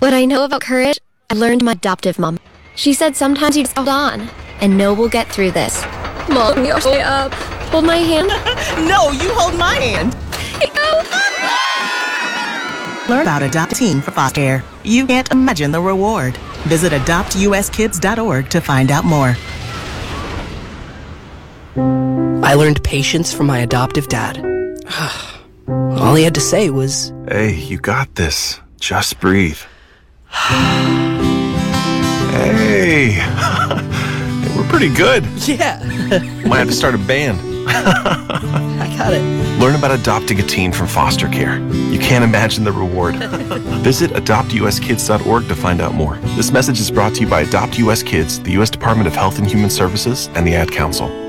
What I know about courage, I learned from my adoptive mom. She said sometimes you just hold on, and know we'll get through this. Mom, you're stay up. Hold my hand. No, you hold my hand. Learn about Adopt a Teen for foster care. You can't imagine the reward. Visit adoptuskids.org to find out more. I learned patience from my adoptive dad. All he had to say was, "Hey, you got this. Just breathe." Hey, we're pretty good. yeah, Might have to start a band. I got it. Learn about adopting a teen from foster care. You can't imagine the reward. Visit adoptuskids.org to find out more. This message is brought to you by Adopt US Kids, the U.S. Department of Health and Human Services, and the Ad Council.